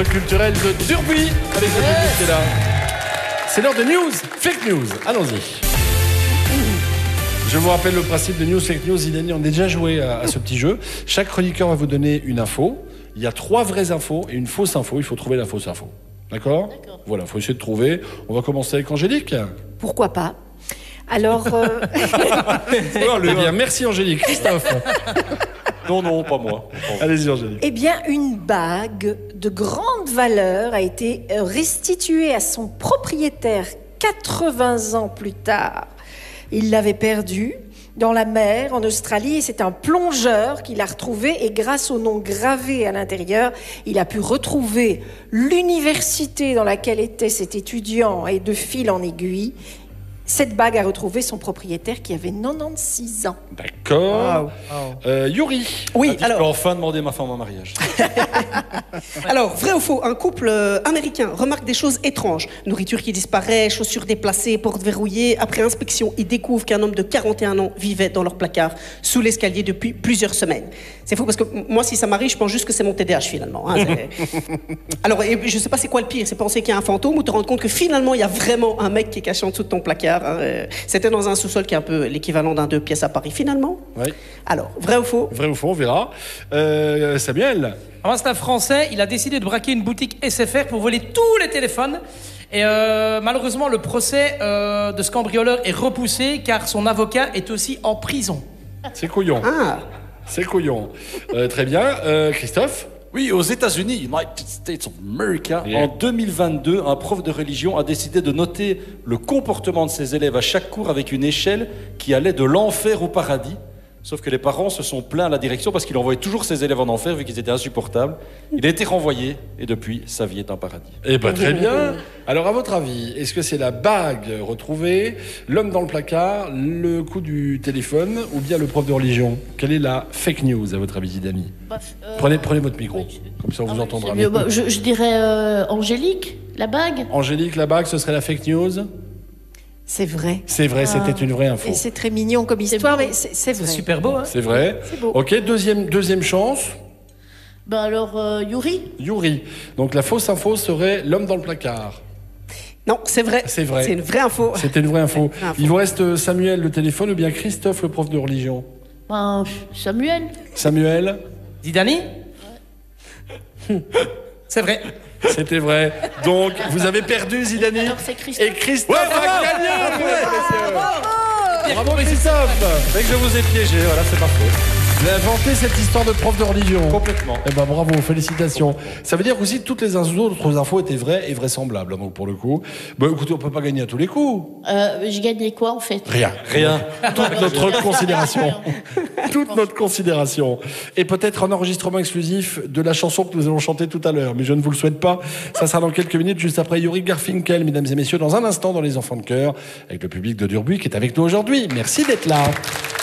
Culturel de Durbuy avec le public qui est là. C'est l'heure de news, fake news. Allons-y. Je vous rappelle le principe de news, fake news. Idani, on a déjà joué à ce petit jeu. Chaque chroniqueur va vous donner une info. Il y a 3 vraies infos et une fausse info. Il faut trouver la fausse info. D'accord ? Voilà, il faut essayer de trouver. On va commencer avec Angélique. Pourquoi pas ? Alors... Eh bien, merci Angélique. Christophe. Non, pas moi. Allez-y Angélique. Eh bien, une bague de grande valeur a été restituée à son propriétaire 80 ans plus tard. Il l'avait perdue dans la mer en Australie et c'est un plongeur qui l'a retrouvée et grâce au nom gravé à l'intérieur, il a pu retrouver l'université dans laquelle était cet étudiant et de fil en aiguille, cette bague a retrouvé son propriétaire qui avait 96 ans. D'accord. Yuri. Oui, alors. Je peux enfin demander ma femme en mariage. Alors, vrai ou faux, un couple américain remarque des choses étranges. Nourriture qui disparaît, chaussures déplacées, portes verrouillées. Après inspection, ils découvrent qu'un homme de 41 ans vivait dans leur placard, sous l'escalier depuis plusieurs semaines. C'est fou parce que moi, si ça m'arrive, je pense juste que c'est mon TDAH finalement. Hein, alors, je sais pas c'est quoi le pire, c'est penser qu'il y a un fantôme ou te rendre compte que finalement, il y a vraiment un mec qui est caché en dessous de ton placard. C'était dans un sous-sol qui est un peu l'équivalent d'un 2 pièces à Paris finalement. Oui. Alors, vrai ou faux? Vrai ou faux, on verra. Samuel. Alors, c'est un Français, il a décidé de braquer une boutique SFR pour voler tous les téléphones. Et malheureusement, le procès de ce cambrioleur est repoussé car son avocat est aussi en prison. C'est couillon. Ah. C'est couillon. Très bien. Christophe. Oui, aux États-Unis, United States of America, en 2022, un prof de religion a décidé de noter le comportement de ses élèves à chaque cours avec une échelle qui allait de l'enfer au paradis. Sauf que les parents se sont plaints à la direction parce qu'il envoyait toujours ses élèves en enfer vu qu'ils étaient insupportables. Il a été renvoyé et depuis, sa vie est un paradis. Eh bien, très bien. Alors, à votre avis, est-ce que c'est la bague retrouvée, l'homme dans le placard, le coup du téléphone ou bien le prof de religion? Quelle est la fake news, à votre avis, Didami? Prenez votre micro, comme ça on vous entendra mieux. Je dirais Angélique, la bague. Angélique, la bague, ce serait la fake news? C'est vrai. C'est vrai, c'était une vraie info. Et c'est très mignon comme histoire, mais c'est vrai. C'est super beau, hein. C'est vrai. C'est beau. Ok, deuxième chance. Ben alors, Yuri. Yuri. Donc la fausse info serait l'homme dans le placard. Non, c'est vrai. C'est vrai. C'est une vraie info. C'était une vraie info. Vraie info. Il vous reste Samuel, le téléphone, ou bien Christophe, le prof de religion? Ben, Samuel. Samuel. Didani. C'est vrai. C'était vrai. Donc, vous avez perdu, Zidani. Alors, c'est Christophe. Et Christophe a gagné. Bravo, Christophe. Dès que je vous ai piégé, voilà, c'est parfait. Vous avez inventé cette histoire de prof de religion. Complètement. Eh ben bravo, félicitations. Ça veut dire aussi que toutes les autres infos étaient vraies et vraisemblables, donc pour le coup. Bah écoutez, on peut pas gagner à tous les coups. Je gagnais quoi, en fait? Rien. Toute notre considération. Toute notre considération. Et peut-être un enregistrement exclusif de la chanson que nous allons chanter tout à l'heure. Mais je ne vous le souhaite pas. Ça sera dans quelques minutes, juste après Yuri Garfinkel, mesdames et messieurs, dans un instant dans Les Enfants de Cœur, avec le public de Durbuy qui est avec nous aujourd'hui. Merci d'être là.